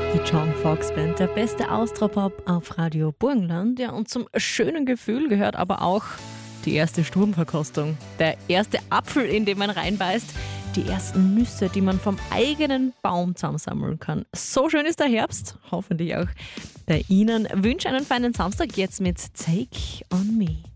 Die John Fox Band, der beste Austropop auf Radio Burgenland. Ja, und zum schönen Gefühl gehört aber auch die erste Sturmverkostung. Der erste Apfel, in den man reinbeißt. Die ersten Nüsse, die man vom eigenen Baum zusammensammeln kann. So schön ist der Herbst, hoffentlich auch bei Ihnen. Wünsche einen feinen Samstag jetzt mit Take on Me.